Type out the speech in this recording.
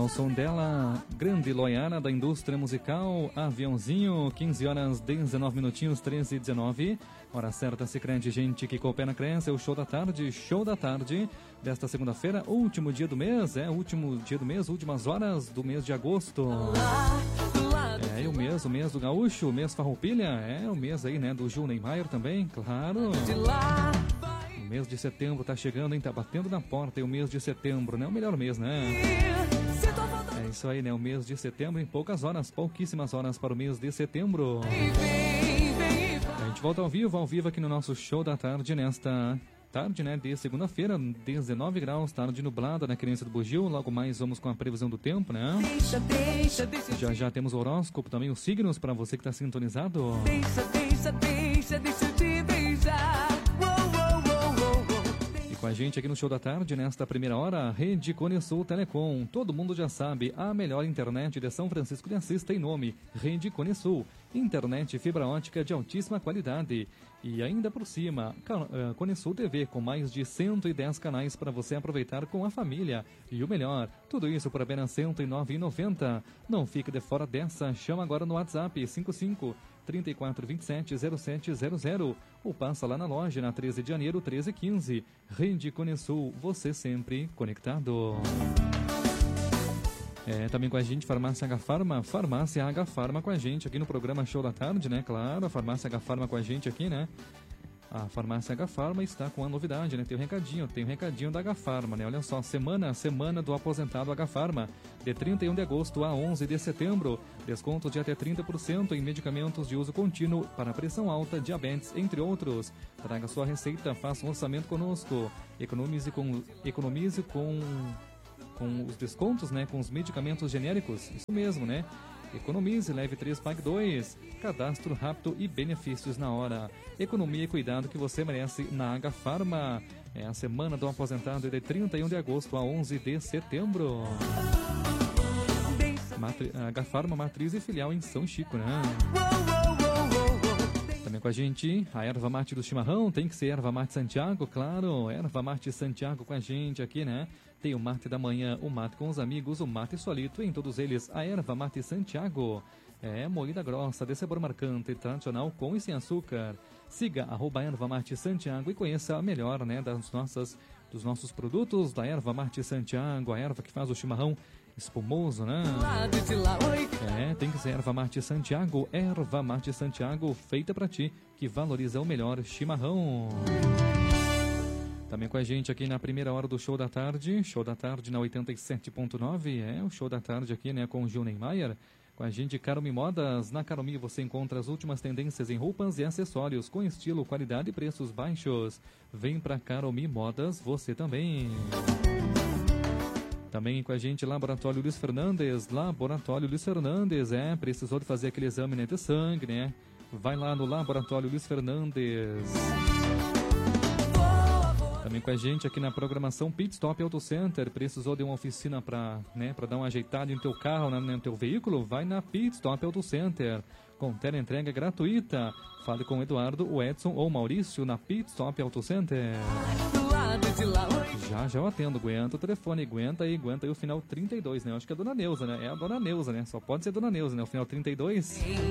som dela, grande Loiana da indústria musical, Aviãozinho, 15 horas 19 minutinhos, 13 e 19. Hora certa, Sicredi, gente que coopera, cresce, é o show da tarde desta segunda-feira, último dia do mês, último dia do mês, últimas horas do mês de agosto. É o mês do gaúcho, o mês farroupilha, o mês aí, né, do Gil Neymar também, claro. O mês de setembro tá chegando, hein, tá batendo na porta, e o mês de setembro, né, o melhor mês, né? É isso aí, né, o mês de setembro, em pouquíssimas horas para o mês de setembro. A gente volta ao vivo aqui no nosso show da tarde, nesta tarde, né, de segunda-feira, 19 graus, tarde nublada na Querência do Bugio. Logo mais vamos com a previsão do tempo, né? Já temos o horóscopo, também os signos para você que está sintonizado. Deixa eu te beijar. E com a gente aqui no show da tarde, nesta primeira hora, Rede Conesul Telecom. Todo mundo já sabe, a melhor internet de São Francisco de Assis tem nome, Rede Conesul. Internet fibra ótica de altíssima qualidade. E ainda por cima, Conesul TV com mais de 110 canais para você aproveitar com a família. E o melhor, tudo isso por apenas R$ 109,90. Não fique de fora dessa, chama agora no WhatsApp 55-3427-0700 ou passa lá na loja na 13 de janeiro 1315. Rede Conesul, você sempre conectado. Também com a gente, Farmácia H-Farma com a gente aqui no programa Show da Tarde, né? Claro, a Farmácia H-Farma com a gente aqui, né? A Farmácia H-Farma está com a novidade, né? Tem um recadinho da H-Farma, né? Olha só, semana do aposentado H-Farma, de 31 de agosto a 11 de setembro. Desconto de até 30% em medicamentos de uso contínuo para pressão alta, diabetes, entre outros. Traga sua receita, faça um orçamento conosco. Economize com os descontos, né, com os medicamentos genéricos, isso mesmo, né? Economize, leve 3, pague 2, cadastro rápido e benefícios na hora. Economia e cuidado que você merece na H-Farma. É a semana do aposentado de 31 de agosto a 11 de setembro. H-Farma, matriz e filial em São Chico, né? Também com a gente, a erva mate do chimarrão, tem que ser erva mate Santiago, claro, erva mate Santiago com a gente aqui, né? Tem o mate da manhã, o mate com os amigos, o mate solito, em todos eles, a erva mate Santiago. Moída grossa, de sabor marcante, tradicional, com e sem açúcar. Siga @erva mate Santiago e conheça a melhor, né, dos nossos produtos da erva mate Santiago, a erva que faz o chimarrão espumoso, né? Tem que ser erva mate Santiago, feita pra ti, que valoriza o melhor chimarrão. Também com a gente aqui na primeira hora do show da tarde na 87.9, o show da tarde aqui, né, com o Gil Neymar. Com a gente, Caromi Modas. Na Caromi você encontra as últimas tendências em roupas e acessórios com estilo, qualidade e preços baixos. Vem pra Caromi Modas, você também. Também com a gente, Laboratório Luiz Fernandes. Precisou de fazer aquele exame, né, de sangue, né? Vai lá no Laboratório Luiz Fernandes. Também com a gente aqui na programação Pit Stop Auto Center. Precisou de uma oficina para dar uma ajeitada no teu carro, no teu veículo? Vai na Pit Stop Auto Center. Com entrega gratuita. Fale com o Eduardo, o Edson ou o Maurício na Pit Stop Auto Center. Já eu atendo, aguenta o telefone, aguenta aí o final 32, né? Eu acho que é a Dona Neuza, né? É a Dona Neuza, né? Só pode ser a Dona Neuza, né? O final 32.